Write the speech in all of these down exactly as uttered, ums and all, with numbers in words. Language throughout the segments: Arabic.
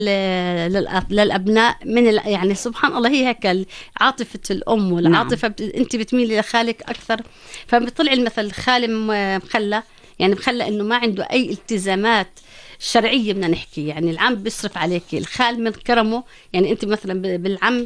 للأبناء من ال... يعني سبحان الله هي هيك عاطفة الأم والعاطفة. نعم. بت... أنت بتميلي لخالك أكثر، فبيطلع المثل خالي مخلى، يعني مخلى إنه ما عنده أي التزامات شرعية بدنا نحكي. يعني العم بيصرف عليك، الخال من كرمه. يعني أنت مثلا بالعم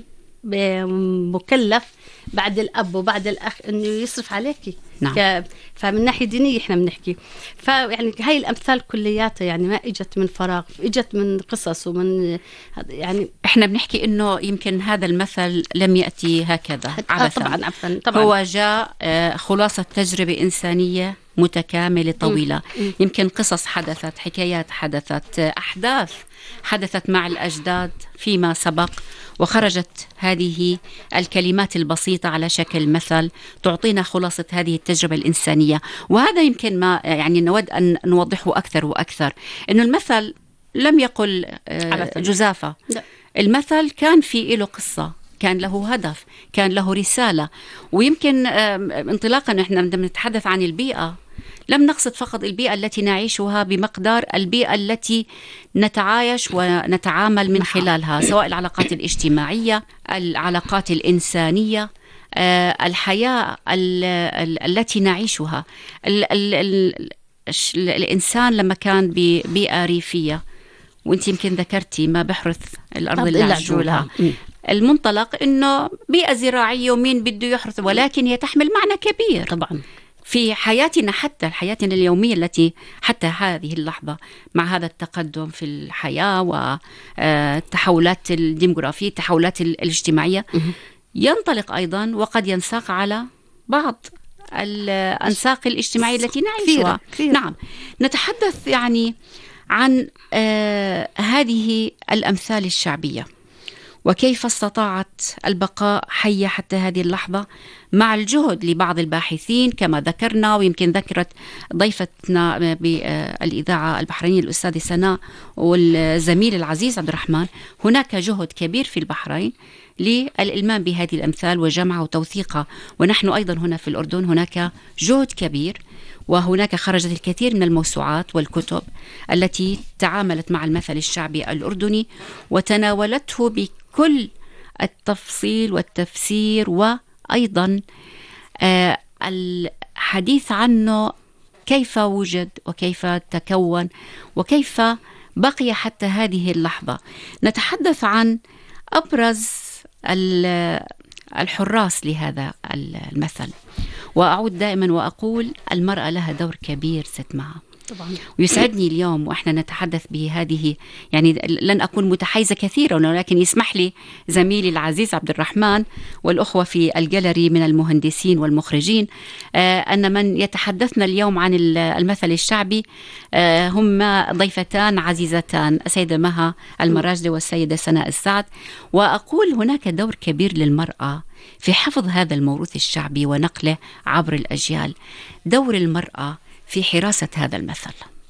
مكلف بعد الأب وبعد الأخ إنه يصرف عليكي. نعم. ك... فمن ناحية دينية إحنا بنحكي. فيعني هاي الأمثال كلياتها يعني ما إجت من فراغ، إجت من قصص ومن يعني إحنا بنحكي إنه يمكن هذا المثل لم يأتي هكذا عبثا. طبعا عبثا طبعا. هو جاء خلاصة تجربة إنسانية متكاملة طويلة. م. م. يمكن قصص حدثت، حكايات حدثت، أحداث حدثت مع الأجداد فيما سبق، وخرجت هذه الكلمات البسيطة على شكل مثل تعطينا خلاصة هذه التجربة الإنسانية. وهذا يمكن ما يعني نود أن نوضحه أكثر وأكثر، إنه المثل لم يقل جزافة. لا. المثل كان فيه له قصة، كان له هدف، كان له رسالة. ويمكن انطلاقا نحن عندما نتحدث عن البيئة لم نقصد فقط البيئة التي نعيشها بمقدار البيئة التي نتعايش ونتعامل من خلالها، سواء العلاقات الاجتماعية، العلاقات الإنسانية، الحياة التي نعيشها. ال ال ال الإنسان لما كان ببيئة ريفية، وانت يمكن ذكرتي ما بحرث الأرض إلا عجولها، المنطلق إنه بيئة زراعية ومين بده يحرث، ولكن هي تحمل معنى كبير طبعا في حياتنا، حتى حياتنا اليومية التي حتى هذه اللحظة مع هذا التقدم في الحياة والتحولات الديموغرافية، التحولات الاجتماعية، ينطلق أيضا وقد ينساق على بعض الأنساق الاجتماعية التي نعيشها. نعم. نتحدث يعني عن آه هذه الأمثال الشعبية وكيف استطاعت البقاء حية حتى هذه اللحظة مع الجهد لبعض الباحثين كما ذكرنا، ويمكن ذكرت ضيفتنا بالإذاعة البحرينية الأستاذة سناء والزميل العزيز عبد الرحمن. هناك جهد كبير في البحرين للإلمام بهذه الأمثال وجمعها وتوثيقها، ونحن أيضا هنا في الأردن هناك جهد كبير، وهناك خرجت الكثير من الموسوعات والكتب التي تعاملت مع المثل الشعبي الأردني وتناولته بكل التفصيل والتفسير، وأيضا آه الحديث عنه كيف وجد وكيف تكون وكيف بقي حتى هذه اللحظة. نتحدث عن أبرز الحراس لهذا المثل، وأعود دائما وأقول المرأة لها دور كبير ست معها طبعا. ويسعدني اليوم وإحنا نتحدث بهذه، يعني لن أكون متحيزة كثيرا، ولكن يسمح لي زميلي العزيز عبد الرحمن والأخوة في الجاليري من المهندسين والمخرجين آه أن من يتحدثنا اليوم عن المثل الشعبي آه هم ضيفتان عزيزتان، السيدة مها المراجدي والسيدة سناء السعد. وأقول هناك دور كبير للمرأة في حفظ هذا الموروث الشعبي ونقله عبر الأجيال. دور المرأة في حراسة هذا المثل.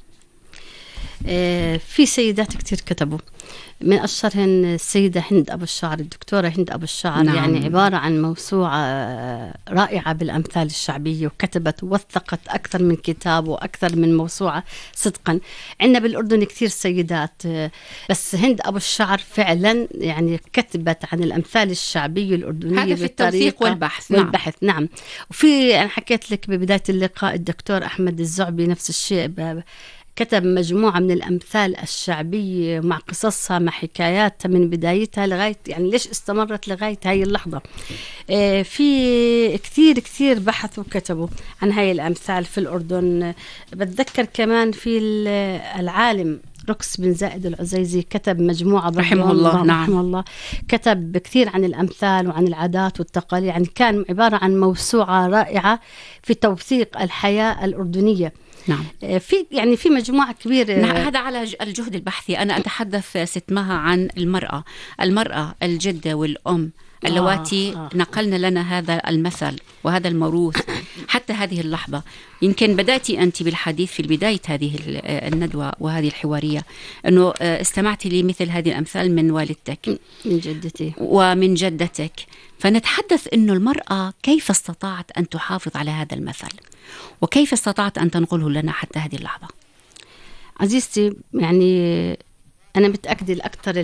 في سيدات كتير كتبوا، من أشهرهن السيدة هند أبو الشعر، الدكتورة هند أبو الشعر. نعم. يعني عبارة عن موسوعة رائعة بالأمثال الشعبية، وكتبت ووثقت أكثر من كتاب وأكثر من موسوعة صدقا. عندنا بالأردن كتير سيدات، بس هند أبو الشعر فعلا يعني كتبت عن الأمثال الشعبية الأردنية، هذا في التوثيق والبحث. والبحث. نعم. نعم. وفي أنا حكيت لك ببداية اللقاء الدكتور أحمد الزعبي نفس الشيء، كتب مجموعة من الأمثال الشعبية مع قصصها مع حكاياتها من بدايتها لغاية يعني ليش استمرت لغاية هاي اللحظة. آه في كثير كثير بحثوا وكتبوا عن هاي الأمثال في الأردن. بتذكر كمان في العالم ركس بن زائد العزيزي كتب مجموعة رحمه الله. نعم. رحمه الله كتب كثير عن الأمثال وعن العادات والتقاليد، يعني كان عبارة عن موسوعة رائعة في توثيق الحياة الأردنية. نعم. في يعني في مجموعة كبيرة. نعم. هذا على الجهد البحثي. أنا أتحدث ست مها عن المرأة، المرأة الجدة والأم اللواتي آه. آه. نقلنا لنا هذا المثل وهذا الموروث حتى هذه اللحظة. يمكن بدأتي أنت بالحديث في بداية هذه الندوة وهذه الحوارية أنه استمعتي لي مثل هذه الأمثال من والدتك، من جدتي ومن جدتك. فنتحدث أنه المرأة كيف استطاعت أن تحافظ على هذا المثل وكيف استطاعت أن تنقله لنا حتى هذه اللحظة. عزيزتي، يعني أنا متأكدة الأكثر